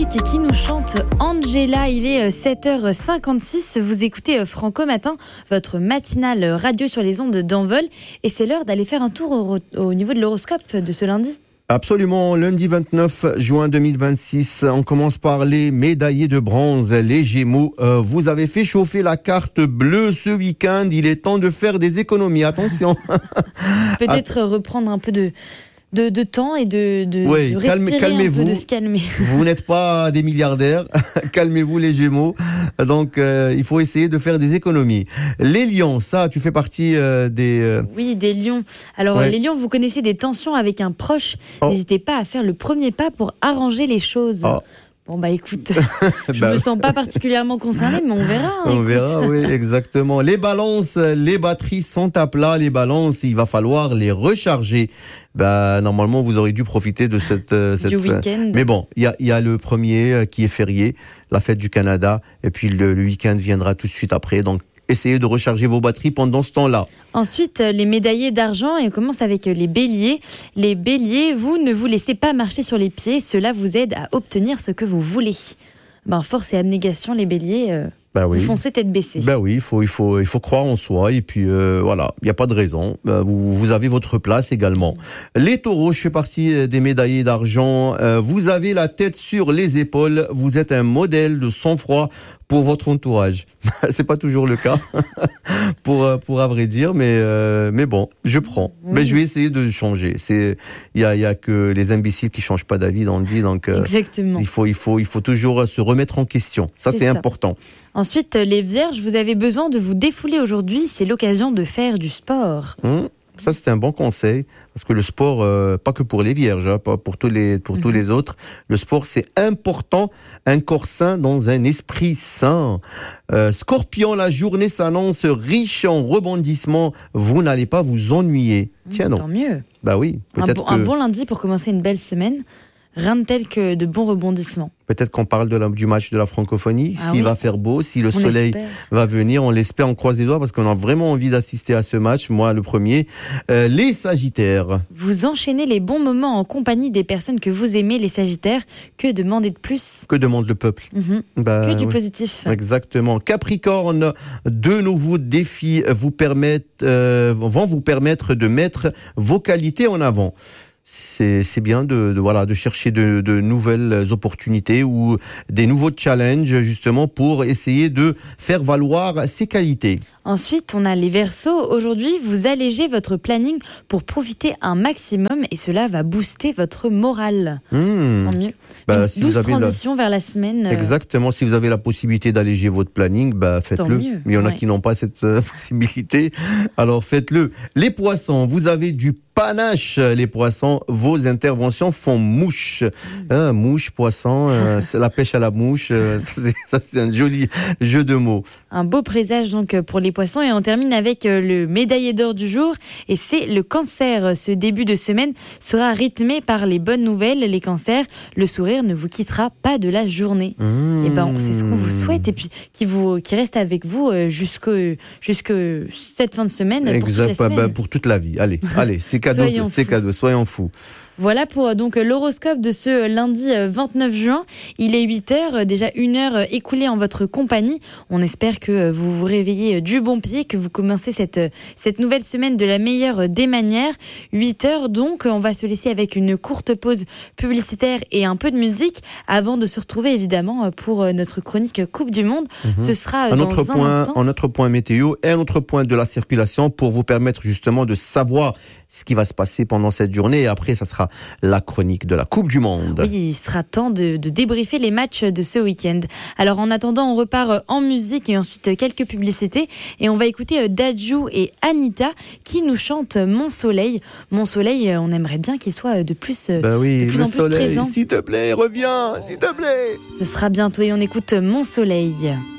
musique qui nous chante Angela. Il est 7h56. Vous écoutez Franco Matin, votre matinale radio sur les ondes d'Envol. Et c'est l'heure d'aller faire un tour au niveau de l'horoscope de ce lundi. Absolument, lundi 29 juin 2026, on commence par les médaillés de bronze, les Gémeaux. Vous avez fait chauffer la carte bleue ce week-end, il est temps de faire des économies, attention. Peut-être reprendre un peu de temps et de respirer calmez-vous. un peu, de se calmer. Vous n'êtes pas des milliardaires, calmez-vous les Gémeaux. Donc il faut essayer de faire des économies. Les Lions, ça, tu fais partie des... Oui, des Lions. Alors les Lions, vous connaissez des tensions avec un proche. N'hésitez pas à faire le premier pas pour arranger les choses. Bon bah écoute, je me sens pas particulièrement concernée, mais on verra. On verra, oui, exactement. Les balances, les batteries sont à plat. Les balances, il va falloir les recharger. Normalement, vous aurez dû profiter de cette du week-end. Mais bon, il y a le premier qui est férié, la fête du Canada, et puis le week-end viendra tout de suite après. Donc essayez de recharger vos batteries pendant ce temps-là. Ensuite, les médaillés d'argent, et on commence avec les béliers. Les béliers, vous ne vous laissez pas marcher sur les pieds, cela vous aide à obtenir ce que vous voulez. Force et abnégation, les béliers, vous foncez tête baissée. Oui, il faut croire en soi, et puis voilà, il n'y a pas de raison. Vous avez votre place également. Les taureaux, je fais partie des médaillés d'argent. Vous avez la tête sur les épaules, vous êtes un modèle de sang-froid pour votre entourage. C'est pas toujours le cas, pour à vrai dire, mais bon, je prends. Oui. Mais je vais essayer de changer. Il y a que les imbéciles qui changent pas d'avis dans le vie, donc exactement. Il faut toujours se remettre en question. Ça c'est important. Ensuite, les vierges, vous avez besoin de vous défouler aujourd'hui. C'est l'occasion de faire du sport. Ça, c'est un bon conseil, parce que le sport, pas que pour les vierges, pas pour tous les autres. Le sport, c'est important. Un corps sain dans un esprit sain. Scorpion, la journée s'annonce riche en rebondissements. Vous n'allez pas vous ennuyer. Tiens, non. Tant mieux. Oui. Un bon lundi pour commencer une belle semaine. Rien de tel que de bons rebondissements. Peut-être qu'on parle du match de la francophonie. S'il va faire beau, si le soleil va venir, on l'espère, on croise les doigts parce qu'on a vraiment envie d'assister à ce match. Moi, le premier. Les Sagittaires. Vous enchaînez les bons moments en compagnie des personnes que vous aimez, les Sagittaires. Que demander de plus ? Que demande le peuple ? Que du positif. Exactement. Capricorne, de nouveaux défis vont vous permettre de mettre vos qualités en avant. C'est bien de chercher de nouvelles opportunités ou des nouveaux challenges justement pour essayer de faire valoir ses qualités. Ensuite, on a les Verseaux. Aujourd'hui, vous allégez votre planning pour profiter un maximum et cela va booster votre morale. Tant mieux. Une douce transition vers la semaine. Exactement. Si vous avez la possibilité d'alléger votre planning, faites-le. Il y en a qui n'ont pas cette possibilité. Alors faites-le. Les Poissons, vous avez du panache. Les Poissons, vos interventions font mouche. Mouche, poisson, c'est la pêche à la mouche. Ça, c'est un joli jeu de mots. Un beau présage donc pour les Poissons, et on termine avec le médaillé d'or du jour, et c'est le Cancer. Ce début de semaine sera rythmé par les bonnes nouvelles. Les Cancers, le sourire ne vous quittera pas de la journée. Et c'est ce qu'on vous souhaite, et puis qui reste avec vous jusque cette fin de semaine. Pour toute la vie. Allez, c'est cadeau, soyons fous. Voilà pour donc l'horoscope de ce lundi 29 juin. Il est 8h, déjà 1 heure écoulée en votre compagnie. On espère que vous vous réveillez du bon pied, que vous commencez cette nouvelle semaine de la meilleure des manières. 8h donc, on va se laisser avec une courte pause publicitaire et un peu de musique avant de se retrouver évidemment pour notre chronique Coupe du Monde. Ce sera dans un instant. Un autre point météo et un autre point de la circulation pour vous permettre justement de savoir ce qui va se passer pendant cette journée, et après ça sera la chronique de la Coupe du Monde. Oui, il sera temps de débriefer les matchs de ce week-end. Alors en attendant, on repart en musique et ensuite quelques publicités, et on va écouter Dadju et Anita qui nous chantent Mon Soleil. Mon Soleil, on aimerait bien qu'il soit de plus en plus présent. S'il te plaît, reviens, s'il te plaît. Ce sera bientôt, et on écoute Mon Soleil.